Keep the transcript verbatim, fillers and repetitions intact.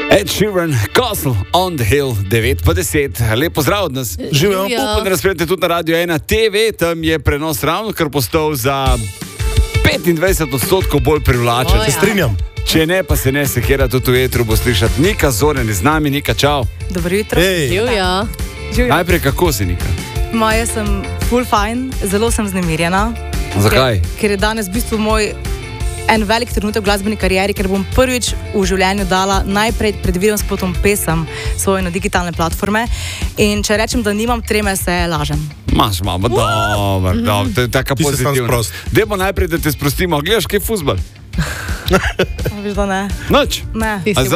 Ed Sheeran, Castle on the Hill, devet pa deset. Lepo zdrav od nas. Živijo. Upam, da nas spremljate tudi na Radio ena T V, tam je prenos ravno kar postal za petindvajset odstotkov bolj privlačen. O, ja. Strinjam. Če ne, pa se ne sekira, tudi v etru bo slišati. Nika Zoren je z nami, Nika, čau. Dobro jutro. Ej. Živjo. Živjo. Najprej, kako si, Nika? Moje sem full fine, zelo sem znemirjena. Zakaj? Ker, ker je danes v bistvu moj en velik trenutek v glasbeni karieri, ker bom prvič v življenju dala najprej predviden spotom pesem svoje na digitalne platforme. In če rečem, da nimam treme, se lažem. Maš, mama, dobro, dobro, to je taka Ti se sam pozitivna. sprost. Dajmo najprej, da te sprostimo. Gledaš, kaj je fuzbal? Veš, da ne. Noč. Ne. A